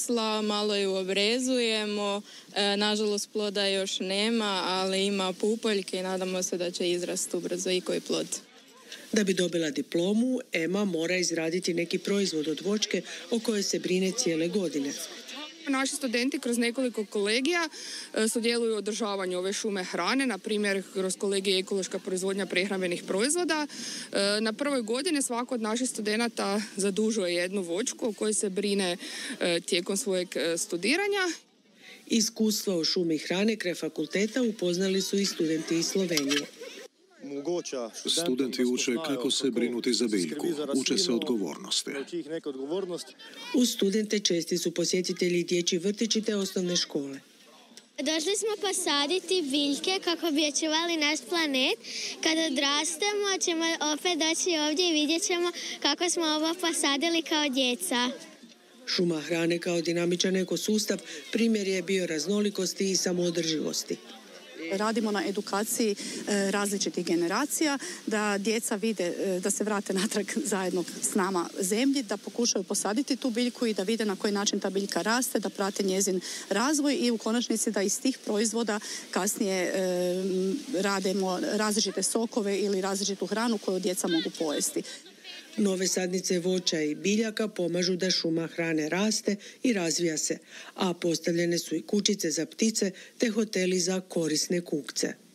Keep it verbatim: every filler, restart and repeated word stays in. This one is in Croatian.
porasla, malo ju obrezujemo. E, nažalost, ploda još nema, ali ima pupoljke i nadamo se da će izrasti ubrzo i koji plod. Da bi dobila diplomu, Ema mora izraditi neki proizvod od voćke o kojoj se brine cijele godine. Naši studenti kroz nekoliko kolegija sudjeluju u održavanju ove šume hrane, na primjer kroz kolegije ekološka proizvodnja prehrambenih proizvoda. Na prvoj godini svako od naših studenata zadužuje jednu voćku o kojoj se brine tijekom svojeg studiranja. Iskustvo o šumi hrane kraj fakulteta upoznali su i studenti iz Slovenije. Studenti uče kako se brinuti za biljku, uče se odgovornosti. Uz studente česti su posjetitelji dječji vrtići te osnovne škole. Došli smo posaditi biljke kako bi očuvali naš planet. Kada odrastemo ćemo opet doći ovdje i vidjet ćemo kako smo ovo posadili kao djeca. Šuma hrane kao dinamičan ekosustav primjer je bioraznolikosti i samoodrživosti. Radimo na edukaciji različitih generacija, da djeca vide, da se vrate natrag zajedno s nama zemlji, da pokušaju posaditi tu biljku i da vide na koji način ta biljka raste, da prate njezin razvoj i u konačnici da iz tih proizvoda kasnije radimo različite sokove ili različitu hranu koju djeca mogu pojesti. Nove sadnice voća i biljaka pomažu da šuma hrane raste i razvija se, a postavljene su i kućice za ptice te hoteli za korisne kukce.